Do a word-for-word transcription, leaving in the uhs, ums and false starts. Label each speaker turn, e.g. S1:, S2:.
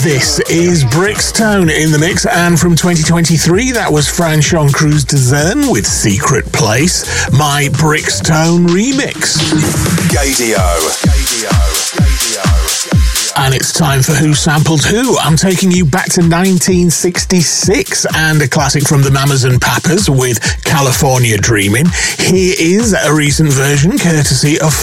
S1: This is Brixtone in the mix, and from twenty twenty-three, that was Franchon Cruz de Zern with Secret Place, my Brixtone remix.
S2: Gaydio.
S1: And it's time for Who Sampled Who. I'm taking you back to nineteen sixty-six and a classic from the Mamas and Papas with California Dreamin'. Here is a recent version courtesy of